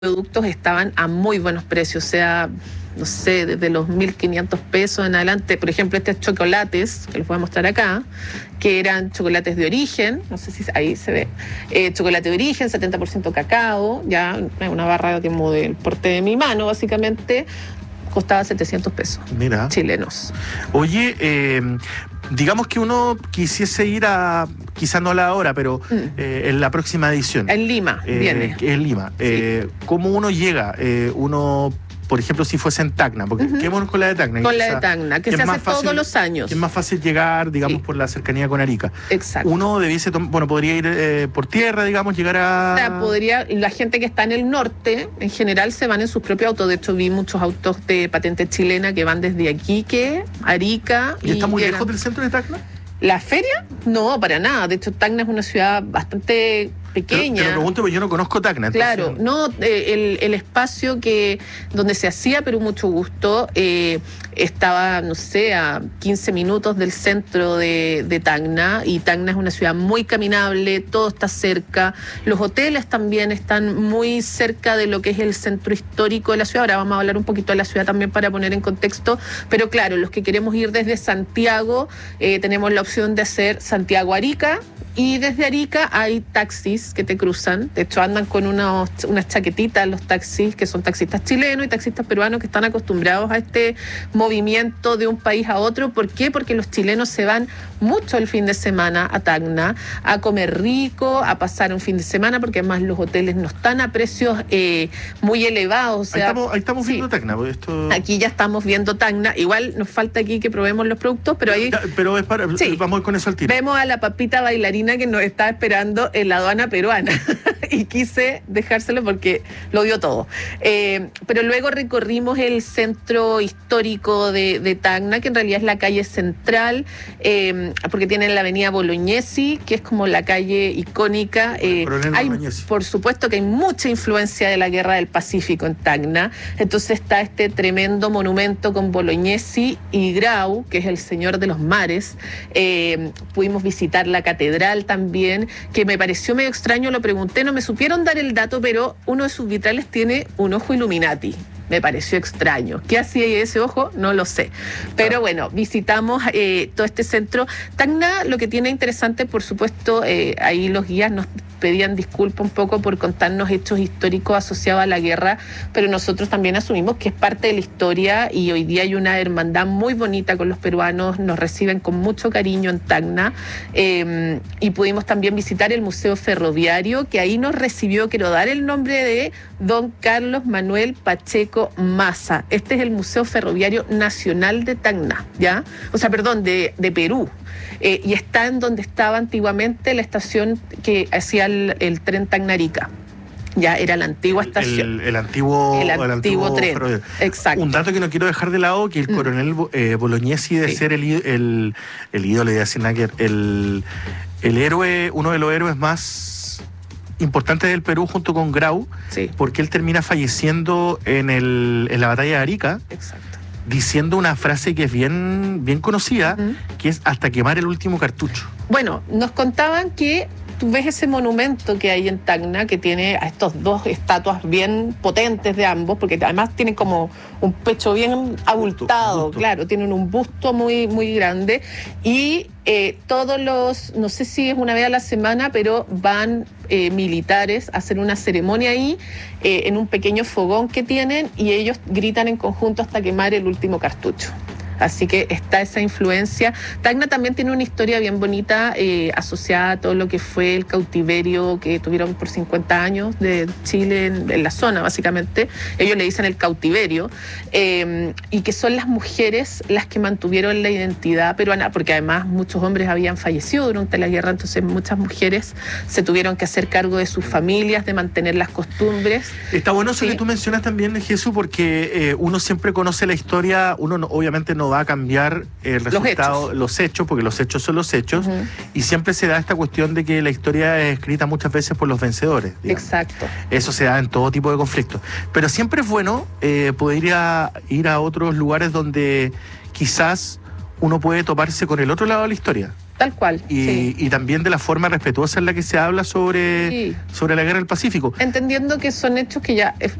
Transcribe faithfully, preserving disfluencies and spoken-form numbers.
productos estaban a muy buenos precios, o sea, no sé, desde los mil quinientos pesos en adelante. Por ejemplo, estos chocolates, que les voy a mostrar acá, que eran chocolates de origen, no sé si ahí se ve, eh, chocolate de origen, setenta por ciento cacao, ya una barra como del porte de mi mano, básicamente, costaba setecientos pesos. Mira. Chilenos. Oye, eh, digamos que uno quisiese ir a, quizás no a la hora, pero mm. eh, en la próxima edición. En Lima, eh, viene. En Lima. Sí. Eh, ¿Cómo uno llega? Eh, uno... Por ejemplo, si fuese en Tacna, porque uh-huh. quedémonos con la de Tacna. Con la de Tacna, que, que se hace fácil, todos los años. Que es más fácil llegar, digamos, sí. por la cercanía con Arica. Exacto. Uno debiese, bueno, podría ir eh, por tierra, digamos, llegar a... O sea, podría, la gente que está en el norte, en general, se van en sus propios autos. De hecho, vi muchos autos de patente chilena que van desde Iquique, Arica... ¿Y, y está muy llegan. lejos del centro de Tacna? ¿La feria? No, para nada. De hecho, Tacna es una ciudad bastante... pequeña. Te lo pregunto porque yo no conozco Tacna. Entonces... Claro, no, eh, el, el espacio que donde se hacía Perú Mucho Gusto eh, estaba, no sé, a quince minutos del centro de, de Tacna, y Tacna es una ciudad muy caminable, todo está cerca, los hoteles también están muy cerca de lo que es el centro histórico de la ciudad. Ahora vamos a hablar un poquito de la ciudad también para poner en contexto, pero claro, los que queremos ir desde Santiago, eh, tenemos la opción de hacer Santiago-Arica, y desde Arica hay taxis que te cruzan. De hecho, andan con unos, unas chaquetitas los taxis, que son taxistas chilenos y taxistas peruanos que están acostumbrados a este movimiento de un país a otro. ¿Por qué? Porque los chilenos se van mucho el fin de semana a Tacna, a comer rico, a pasar un fin de semana, porque además los hoteles no están a precios eh, muy elevados. O sea, ahí estamos, ahí estamos sí. viendo Tacna. Esto... Aquí ya estamos viendo Tacna. Igual nos falta aquí que probemos los productos, pero ahí... Pero es para... Sí. Vamos con eso al tiro. Vemos a la papita bailarina que nos está esperando en la aduana peruana y quise dejárselo porque lo dio todo. Eh, pero luego recorrimos el centro histórico de, de Tacna, que en realidad es la calle central, eh, porque tiene la avenida Bolognesi, que es como la calle icónica. Eh, hay, por supuesto que hay mucha influencia de la Guerra del Pacífico en Tacna, entonces está este tremendo monumento con Bolognesi y Grau, que es el señor de los mares. Eh, pudimos visitar la catedral también, que me pareció medio extraño, lo pregunté, no me supieron dar el dato, pero uno de sus vitrales tiene un ojo Illuminati. Me pareció extraño. ¿Qué hacía ese ojo? No lo sé. Pero bueno, visitamos eh, todo este centro. Tacna, lo que tiene interesante, por supuesto, eh, ahí los guías nos pedían disculpas un poco por contarnos hechos históricos asociados a la guerra, pero nosotros también asumimos que es parte de la historia, y hoy día hay una hermandad muy bonita con los peruanos, nos reciben con mucho cariño en Tacna, eh, y pudimos también visitar el Museo Ferroviario, que ahí nos recibió, quiero dar el nombre de don Carlos Manuel Pacheco Massa. Este es el Museo Ferroviario Nacional de Tacna, ¿ya? O sea, perdón, de, de Perú. Eh, y está en donde estaba antiguamente la estación que hacía el, el tren Tacna-Arica. Ya era la antigua estación. El, el antiguo, el antiguo, el antiguo tren. Ferroviario. Exacto. Un dato que no quiero dejar de lado, que el mm. coronel eh, Bolognesi de sí. ser el, el, el ídolo de Asinaker, el, el héroe, uno de los héroes más importantes del Perú junto con Grau, sí. porque él termina falleciendo en, el, en la batalla de Arica. Exacto. Diciendo una frase que es bien, bien conocida, uh-huh. que es hasta quemar el último cartucho. Bueno, nos contaban que tú ves ese monumento que hay en Tacna, que tiene a estos dos estatuas bien potentes de ambos, porque además tienen como un pecho bien abultado, busto. Claro, tienen un busto muy, muy grande, y eh, todos los, no sé si es una vez a la semana, pero van eh, militares a hacer una ceremonia ahí, eh, en un pequeño fogón que tienen, y ellos gritan en conjunto hasta quemar el último cartucho. Así que está esa influencia. Tacna también tiene una historia bien bonita eh, asociada a todo lo que fue el cautiverio que tuvieron por cincuenta años de Chile en, en la zona, básicamente. Ellos le dicen el cautiverio, eh, y que son las mujeres las que mantuvieron la identidad peruana, porque además muchos hombres habían fallecido durante la guerra, entonces muchas mujeres se tuvieron que hacer cargo de sus familias, de mantener las costumbres. Está bueno eso sí. que tú mencionas también, Jesús, porque eh, uno siempre conoce la historia, uno no, obviamente no va a cambiar el resultado, los hechos, los hechos porque los hechos son los hechos, uh-huh. y siempre se da esta cuestión de que la historia es escrita muchas veces por los vencedores, digamos. Exacto. Eso se da en todo tipo de conflictos. Pero siempre es bueno eh, poder ir a, ir a otros lugares donde quizás uno puede toparse con el otro lado de la historia. Tal cual. Y, sí. y también de la forma respetuosa en la que se habla sobre, sí. sobre la guerra del Pacífico. Entendiendo que son hechos que ya